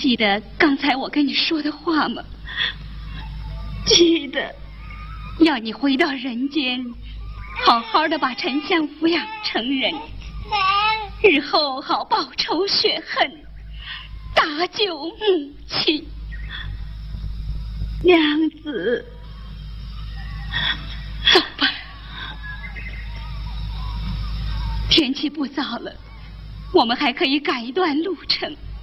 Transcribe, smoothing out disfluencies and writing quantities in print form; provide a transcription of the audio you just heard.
记得刚才我跟你说的话吗？ 记得， 要你回到人间，好好的把沉香抚养成人，日后好报仇雪恨，搭救母亲。 娘子， 走吧，天气不早了，我们还可以赶一段路程。